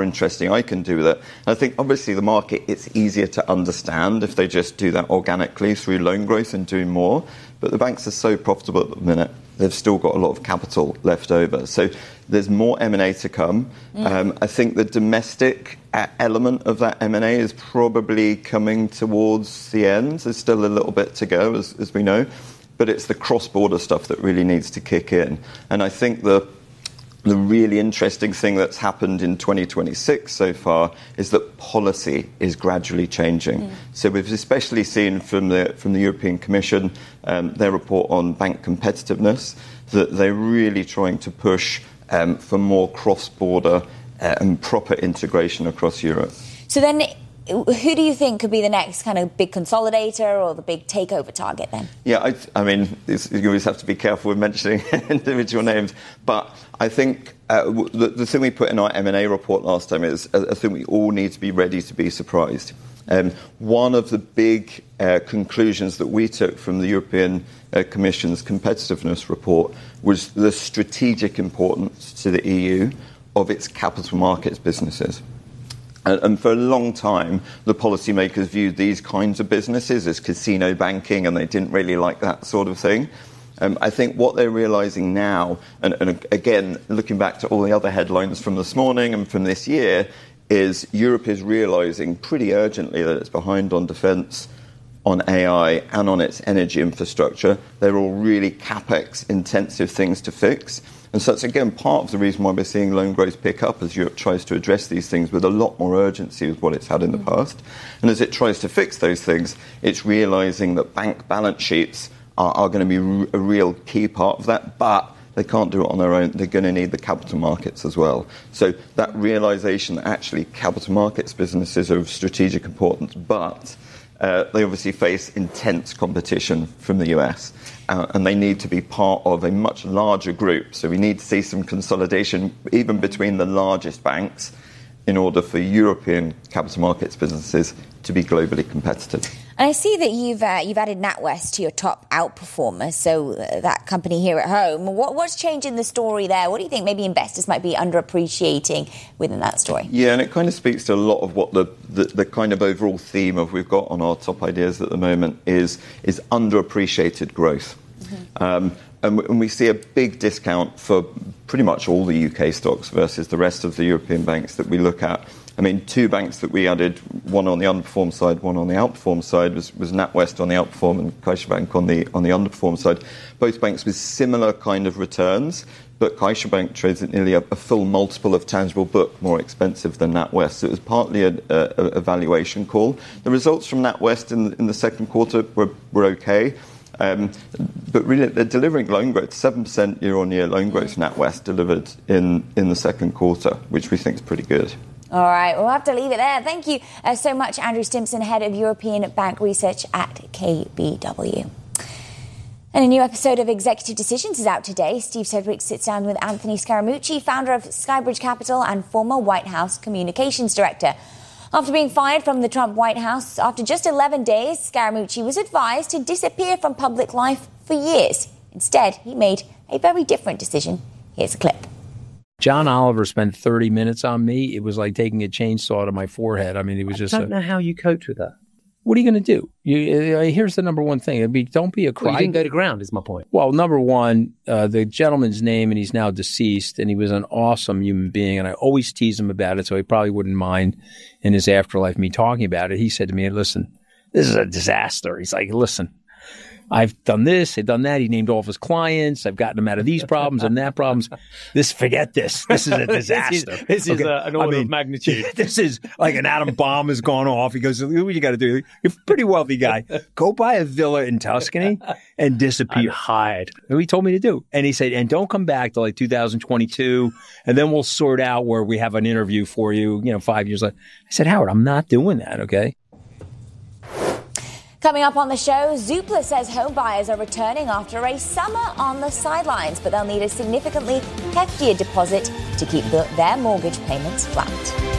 interesting I can do with it. And I think obviously the market, it's easier to understand if they just do that organically through loan growth and doing more. But the banks are so profitable at the minute, they've still got a lot of capital left over. So there's more M&A to come. I think the domestic element of that M&A is probably coming towards the end. There's still a little bit to go, as we know. But it's the cross-border stuff that really needs to kick in. And I think the really interesting thing that's happened in 2026 so far is that policy is gradually changing. So we've especially seen from the European Commission, their report on bank competitiveness, that they're really trying to push for more cross-border and proper integration across Europe. So then, who do you think could be the next kind of big consolidator or the big takeover target then? Yeah, I mean, you always have to be careful with mentioning individual names. But I think the thing we put in our M&A report last time is I think we all need to be ready to be surprised. One of the big conclusions that we took from the European Commission's competitiveness report was the strategic importance to the EU of its capital markets businesses. And for a long time, the policymakers viewed these kinds of businesses as casino banking, and they didn't really like that sort of thing. I think what they're realising now, and again, looking back to all the other headlines from this morning and from this year, is Europe is realising pretty urgently that it's behind on defence, on AI, and on its energy infrastructure. They're all really CapEx-intensive things to fix. And so that's, again, part of the reason why we're seeing loan growth pick up as Europe tries to address these things with a lot more urgency with what it's had in the past. And as it tries to fix those things, it's realising that bank balance sheets are going to be a real key part of that, but they can't do it on their own. They're going to need the capital markets as well. So that realisation that actually capital markets businesses are of strategic importance, but they obviously face intense competition from the US. And they need to be part of a much larger group. So we need to see some consolidation, even between the largest banks, in order for European capital markets businesses to be globally competitive. And I see that you've added NatWest to your top outperformers, so that company here at home. What's changing the story there? What do you think maybe investors might be underappreciating within that story? Yeah, and it kind of speaks to a lot of what the kind of overall theme of we've got on our top ideas at the moment is underappreciated growth. And we see a big discount for pretty much all the UK stocks versus the rest of the European banks that we look at. I mean, two banks that we added, one on the underperform side, one on the outperform side, was NatWest on the outperform and CaixaBank on the underperform side. Both banks with similar kind of returns, but CaixaBank trades at nearly a full multiple of tangible book, more expensive than NatWest. So it was partly a valuation call. The results from NatWest in the second quarter were okay. But really, they're delivering loan growth, 7% year-on-year loan growth NatWest delivered in the second quarter, which we think is pretty good. All right, we'll have to leave it there. Thank you so much, Andrew Stimpson, Head of European Bank Research at KBW. And a new episode of Executive Decisions is out today. Steve Sedgwick sits down with Anthony Scaramucci, founder of Skybridge Capital and former White House Communications Director. After being fired from the Trump White House after just 11 days, Scaramucci was advised to disappear from public life for years. Instead, he made a very different decision. Here's a clip. John Oliver spent 30 minutes on me. It was like taking a chainsaw to my forehead. I mean, it was just... I don't know how you cope with that. What are you going to do? Here's the number one thing. Don't be a cry. Well, you didn't go to ground, is my point. Well, number one, the gentleman's name, and he's now deceased, and he was an awesome human being, and I always tease him about it, so he probably wouldn't mind in his afterlife me talking about it. He said to me, listen, this is a disaster. He's like, listen, I've done this, I've done that. He named all of his clients. I've gotten them out of these problems and that problems. Forget this. This is a disaster. this is an order of magnitude. This is like an atom bomb has gone off. He goes, what you got to do? You're a pretty wealthy guy. Go buy a villa in Tuscany and disappear. And hide. And he told me to do. And he said, and don't come back till like 2022. And then we'll sort out where we have an interview for you, 5 years later. I said, Howard, I'm not doing that, okay? Coming up on the show, Zoopla says home buyers are returning after a summer on the sidelines, but they'll need a significantly heftier deposit to keep their mortgage payments flat.